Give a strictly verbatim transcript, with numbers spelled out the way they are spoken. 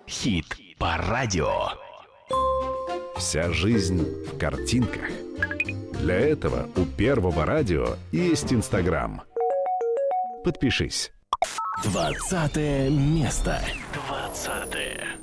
Хит-парадио. Вся жизнь в картинках. Для этого у Первого радио есть Инстаграм. Подпишись. Двадцатое место. Двадцатое.